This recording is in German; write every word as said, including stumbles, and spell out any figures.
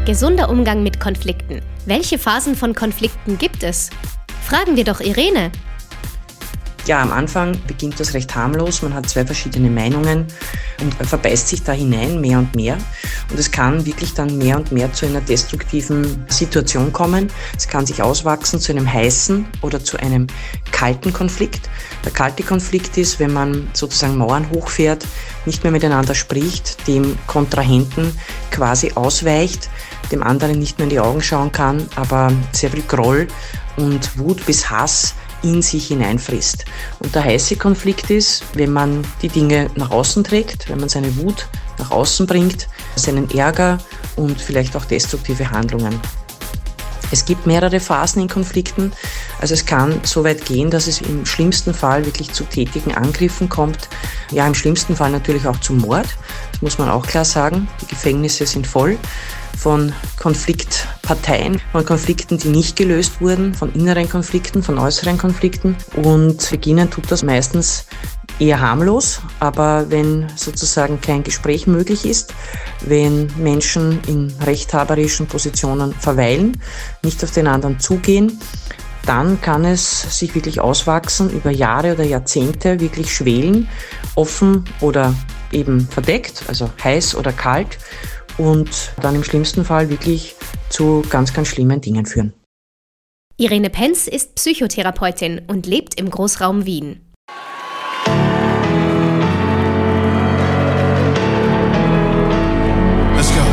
Gesunder Umgang mit Konflikten. Welche Phasen von Konflikten gibt es? Fragen wir doch Irene. Ja, am Anfang beginnt das recht harmlos. Man hat zwei verschiedene Meinungen und verbeißt sich da hinein mehr und mehr. Und es kann wirklich dann mehr und mehr zu einer destruktiven Situation kommen. Es kann sich auswachsen zu einem heißen oder zu einem kalten Konflikt. Der kalte Konflikt ist, wenn man sozusagen Mauern hochfährt, nicht mehr miteinander spricht, dem Kontrahenten quasi ausweicht, dem anderen nicht mehr in die Augen schauen kann, aber sehr viel Groll und Wut bis Hass in sich hineinfrisst. Und der heiße Konflikt ist, wenn man die Dinge nach außen trägt, wenn man seine Wut nach außen bringt, seinen Ärger und vielleicht auch destruktive Handlungen. Es gibt mehrere Phasen in Konflikten. Also es kann so weit gehen, dass es im schlimmsten Fall wirklich zu tätigen Angriffen kommt. Ja, im schlimmsten Fall natürlich auch zum Mord. Das muss man auch klar sagen. Die Gefängnisse sind voll von Konfliktparteien, von Konflikten, die nicht gelöst wurden, von inneren Konflikten, von äußeren Konflikten. Und beginnen tut das meistens eher harmlos, aber wenn sozusagen kein Gespräch möglich ist, wenn Menschen in rechthaberischen Positionen verweilen, nicht auf den anderen zugehen, dann kann es sich wirklich auswachsen, über Jahre oder Jahrzehnte wirklich schwelen, offen oder eben verdeckt, also heiß oder kalt, und dann im schlimmsten Fall wirklich zu ganz, ganz schlimmen Dingen führen. Irene Penz ist Psychotherapeutin und lebt im Großraum Wien.